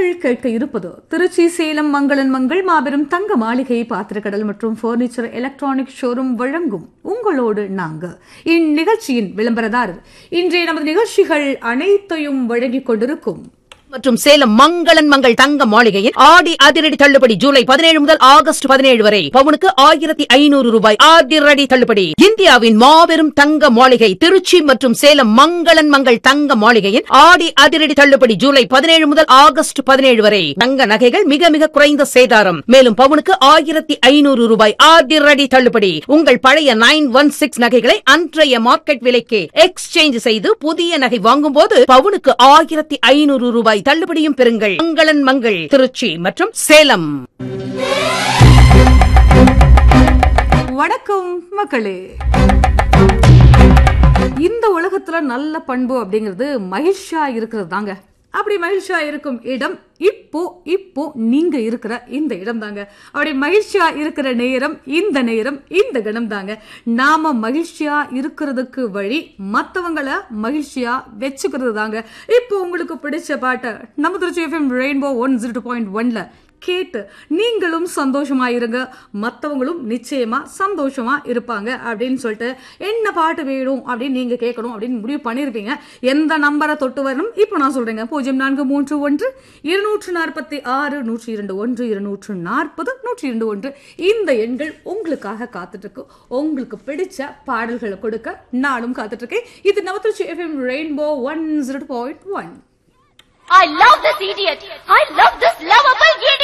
நேயர்கள் கேட்க இருப்பது திருச்சி சேலம் மங்களன் மங்கள் மாபெரும் தங்க மாளிகை பாத்திரக்கடல் மற்றும் பர்னிச்சர் எலக்ட்ரானிக் ஷோரூம் வழங்கும் உங்களோடு நாங்க இந்நிகழ்ச்சியின் விளம்பரதாரர். இன்றைய நமது நிகழ்ச்சிகள் அனைத்தையும் வழங்கிக் கொண்டிருக்கும் மற்றும் சேலம் மங்களன் மங்கள் தங்க மாளிகையில் ஆடி அதிரடி தள்ளுபடி ஜூலை 17 முதல் ஆகஸ்ட் 17 வரை பவுனுக்கு 1500 ரூபாய் அதிரடி தள்ளுபடி. இந்தியாவின் மாபெரும் தங்க மாளிகை திருச்சி மற்றும் சேலம் மங்களன் மங்கள் தங்க மாளிகையில் ஆடி அதிரடி தள்ளுபடி ஜூலை 17 முதல் ஆகஸ்ட் 17 வரை தங்க நகைகள் மிக மிக குறைந்த சேதாரம். மேலும் பவுனுக்கு 1500 ரூபாய் அதிரடி தள்ளுபடி. உங்கள் பழைய 916 நகைகளை அன்றைய மார்க்கெட் விலைக்கு எக்ஸ்சேஞ்ச் செய்து புதிய நகை வாங்கும் போது பவுனுக்கு 1500 ரூபாய் தள்ளுபடியும் பெறுங்கள். மங்களன் மங்கள் திருச்சி மற்றும் சேலம். வணக்கம் மக்களே. இந்த உலகத்துல நல்ல பண்பு அப்படிங்கிறது மகிழ்ச்சியா இருக்கிறது தாங்க. அப்படி மகிழ்ச்சியா இருக்கும் இடம் இப்போ நீங்க இருக்கிற இந்த இடம் தாங்க. அப்படி மகிழ்ச்சியா இருக்கிற நேரம் இந்த கணம் தாங்க. நாம மகிழ்ச்சியா இருக்கிறதுக்கு வழி மத்தவங்களை மகிழ்ச்சியா வச்சுக்கிறது தாங்க. இப்போ உங்களுக்கு பிடிச்ச பாட்டை நம்ம திருச்சி எஃப்எம் ரெயின்போ 102.1ல கேட்டு நீங்களும் சந்தோஷமா இருங்க, மற்றவங்களும் நிச்சயமா சந்தோஷமா இருப்பாங்க அப்படின்னு சொல்லிட்டு என்ன பாட்டு வேணும் அப்படின்னு நீங்க கேட்கணும் அப்படின்னு முடிவு பண்ணிருப்பீங்க. எந்த நம்பரை தொட்டு வரணும் இப்போ நான் சொல்றேங்க. 0431 246 102 240 102 இந்த எண்கள் உங்களுக்காக காத்துட்டு இருக்கு. உங்களுக்கு பிடிச்ச பாடல்களை கொடுக்க நானும் காத்துட்டு இருக்கேன். இது நம்ம Trichy FM rainbow 102.1. I love this idiot. I love this lovable idiot.